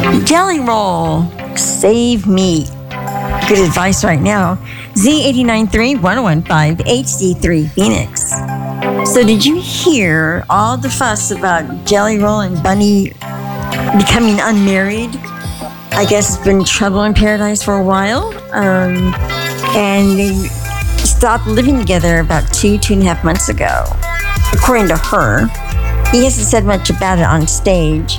Jelly roll, save me. Good advice right now. Z89.3 1015 HD3 Phoenix. So did you hear all the fuss about Jelly Roll and Bunny becoming unmarried? I guess it's been trouble in paradise for a while. And they stopped living together about 2.5 months ago, according to her. He hasn't said much about it on stage.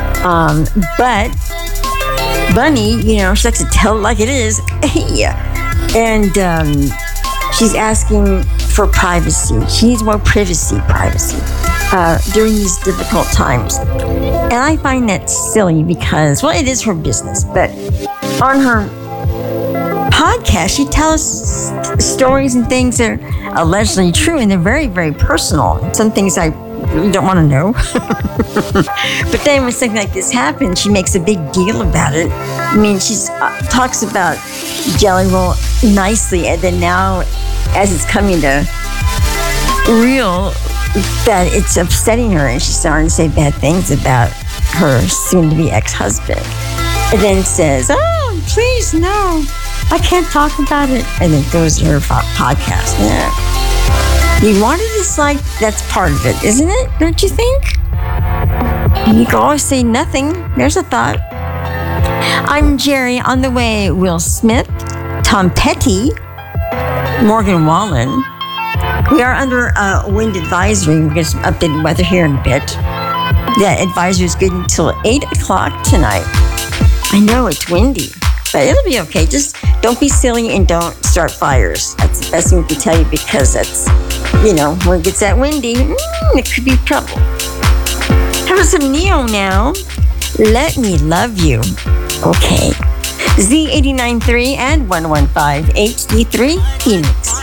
But Bunny, she likes to tell it like it is. And she's asking for privacy. She needs more privacy during these difficult times. And I find that silly because, it is her business. But on her podcast, she tells stories and things that are allegedly true, and they're very, very personal. Some things I really don't want to know. But then when something like this happens, she makes a big deal about it. I mean, she talks about Jelly Roll nicely, and then now, as it's coming to real, that it's upsetting her, and she's starting to say bad things about her soon-to-be ex-husband. And then says, "Oh, please, no, I can't talk about it," and then goes to her podcast. Yeah. You want to dislike, that's part of it, isn't it? Don't you think? You can always say nothing. There's a thought. I'm Jerry. On the way, Will Smith, Tom Petty, Morgan Wallen. We are under a wind advisory. We'll get some updated weather here in a bit. That advisory is good until 8 o'clock tonight. I know it's windy, but it'll be okay. Just don't be silly and don't start fires. That's the best thing we can tell you, because that's, when it gets that windy, it could be trouble. How about some Neo now? Let Me Love You. Okay. Z89.3 and 115 HD3 Phoenix.